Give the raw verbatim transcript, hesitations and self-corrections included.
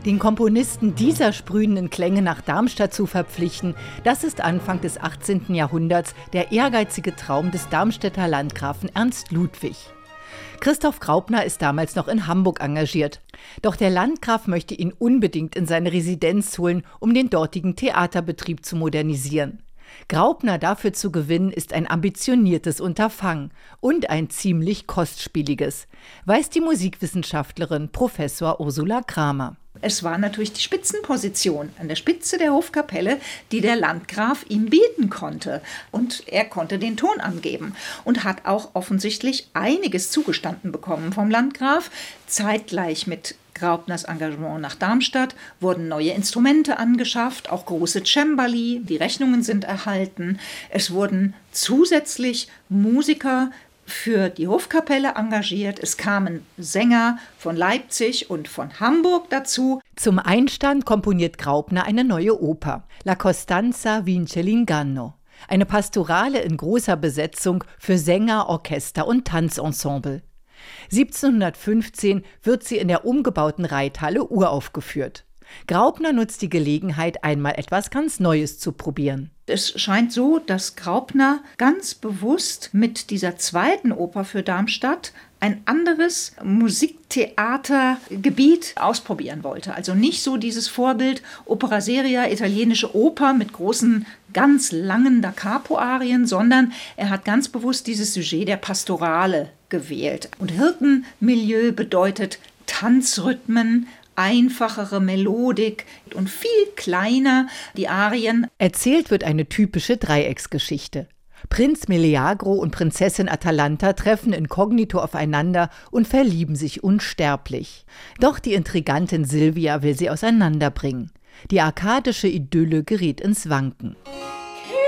Den Komponisten dieser sprühenden Klänge nach Darmstadt zu verpflichten, das ist Anfang des achtzehnten Jahrhunderts der ehrgeizige Traum des Darmstädter Landgrafen Ernst Ludwig. Christoph Graupner ist damals noch in Hamburg engagiert. Doch der Landgraf möchte ihn unbedingt in seine Residenz holen, um den dortigen Theaterbetrieb zu modernisieren. Graupner dafür zu gewinnen, ist ein ambitioniertes Unterfangen und ein ziemlich kostspieliges, weiß die Musikwissenschaftlerin Professor Ursula Kramer. Es war natürlich die Spitzenposition an der Spitze der Hofkapelle, die der Landgraf ihm bieten konnte. Und er konnte den Ton angeben und hat auch offensichtlich einiges zugestanden bekommen vom Landgraf. Zeitgleich mit Graupners Engagement nach Darmstadt wurden neue Instrumente angeschafft, auch große Cembali, die Rechnungen sind erhalten. Es wurden zusätzlich Musiker für die Hofkapelle engagiert. Es kamen Sänger von Leipzig und von Hamburg dazu. Zum Einstand komponiert Graupner eine neue Oper, La Costanza vince l'inganno. Eine Pastorale in großer Besetzung für Sänger, Orchester und Tanzensemble. siebzehnhundertfünfzehn wird sie in der umgebauten Reithalle uraufgeführt. Graupner nutzt die Gelegenheit, einmal etwas ganz Neues zu probieren. Es scheint so, dass Graupner ganz bewusst mit dieser zweiten Oper für Darmstadt ein anderes Musiktheatergebiet ausprobieren wollte. Also nicht so dieses Vorbild Opera seria, italienische Oper mit großen, ganz langen Da Capo-Arien, sondern er hat ganz bewusst dieses Sujet der Pastorale gewählt. Und Hirtenmilieu bedeutet Tanzrhythmen, einfachere Melodik und viel kleiner die Arien. Erzählt wird eine typische Dreiecksgeschichte. Prinz Meleagro und Prinzessin Atalanta treffen inkognito aufeinander und verlieben sich unsterblich. Doch die Intrigantin Silvia will sie auseinanderbringen. Die arkadische Idylle gerät ins Wanken.